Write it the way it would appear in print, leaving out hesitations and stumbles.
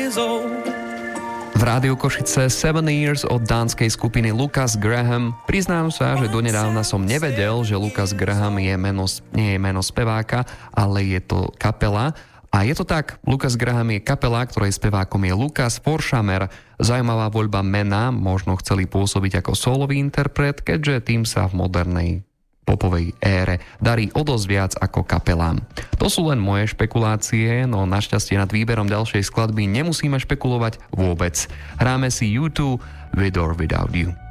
years old. V Rádiu Košice 7 Years od dánskej skupiny Lucas Graham. Priznám sa, že donedávna som nevedel, že Lucas Graham nie je meno speváka, ale je to kapela. A je to tak, Lucas Graham je kapela, ktorej spevákom je Lukas Forshammer. Zaujímavá voľba mena, možno chceli pôsobiť ako solový interpret, keďže tým sa v modernej popovej ére darí o dosť viac ako kapelám. To sú len moje špekulácie, no našťastie nad výberom ďalšej skladby nemusíme špekulovať vôbec. Hráme si U2 With or Without You.